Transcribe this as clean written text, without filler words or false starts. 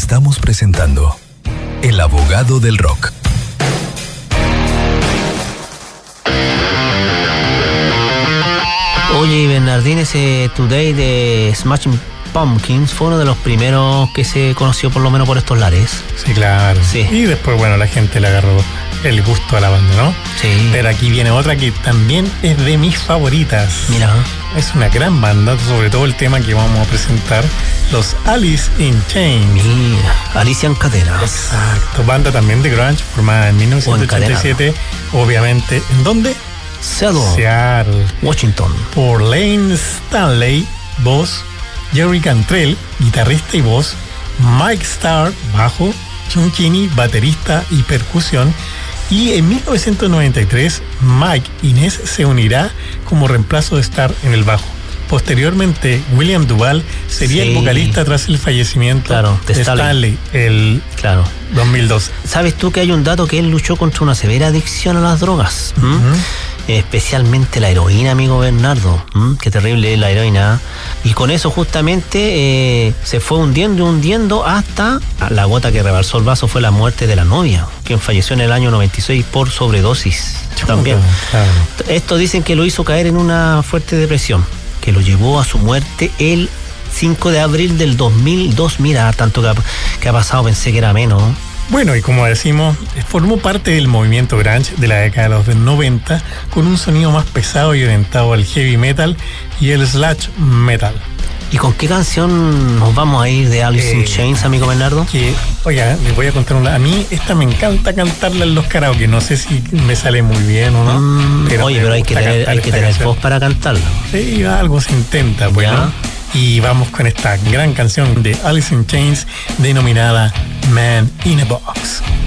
Estamos presentando El Abogado del Rock. Oye, Bernardín, ese Today de Smashing Pumpkins fue uno de los primeros que se conoció por lo menos por estos lares. Sí, claro. Sí. Y después, bueno, la gente le agarró el gusto a la banda, ¿no? Sí. Pero aquí viene otra que también es de mis favoritas. Mira. Es una gran banda, sobre todo el tema que vamos a presentar, los Alice in Chains. Mira, Alicia en Cadenas. Exacto, banda también de grunge, formada en 1987, obviamente. ¿En dónde? Seattle, Washington. Por Lane Stanley, voz, Jerry Cantrell, guitarrista y voz, Mike Starr, bajo, John Kinney, baterista y percusión. Y en 1993, Mike Inez se unirá como reemplazo de Starr en el bajo. Posteriormente, William Duvall sería el vocalista tras el fallecimiento de Stanley, el 2002. ¿Sabes tú que hay un dato que él luchó contra una severa adicción a las drogas? Especialmente la heroína, amigo Bernardo. Qué terrible es la heroína. Y con eso justamente se fue hundiendo hasta la gota que rebalsó el vaso fue la muerte de la novia, quien falleció en el año 96 por sobredosis. También. Claro. Esto dicen que lo hizo caer en una fuerte depresión, que lo llevó a su muerte el 5 de abril del 2002. Mira, tanto que ha pasado, pensé que era menos. Bueno, y como decimos, formó parte del movimiento grunge de la década de los 90 con un sonido más pesado y orientado al heavy metal y el slash metal. ¿Y con qué canción nos vamos a ir de Alice in Chains, amigo Bernardo? Oiga, les voy a contar una. A mí esta me encanta cantarla en los karaoke. No sé si me sale muy bien o no. Pero hay que tener voz para cantarla. Sí, algo se intenta, bueno. Y vamos con esta gran canción de Alice in Chains denominada Man in a Box.